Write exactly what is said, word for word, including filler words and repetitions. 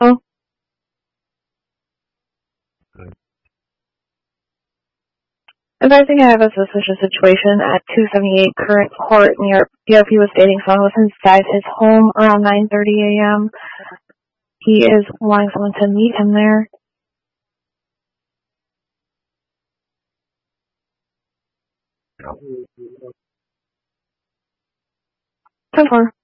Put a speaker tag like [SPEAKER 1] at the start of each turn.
[SPEAKER 1] Oh, advising I have a suspicious situation at two seventy-eight Current Court near P F. He was stating someone was inside his home around nine thirty a.m. He is wanting someone to meet him there. ten four.